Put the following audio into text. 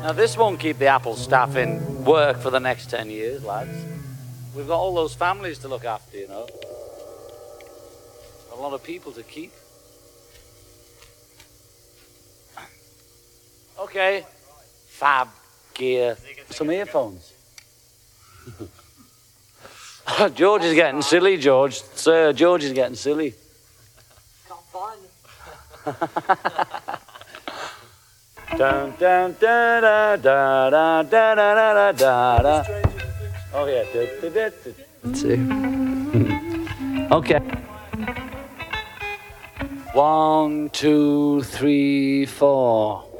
Now, this won't keep the Apple staff in work for the next 10 years, lads. We've got all those families to look after, you know. A lot of people to keep. Okay. Fab gear. Some earphones. George is getting silly, George. Sir, George is getting silly. Can't find them. Dun, dun, da, da, da, da, da, da, da, da. Oh, yeah. Let's see. Okay. 1, 2, 3, 4.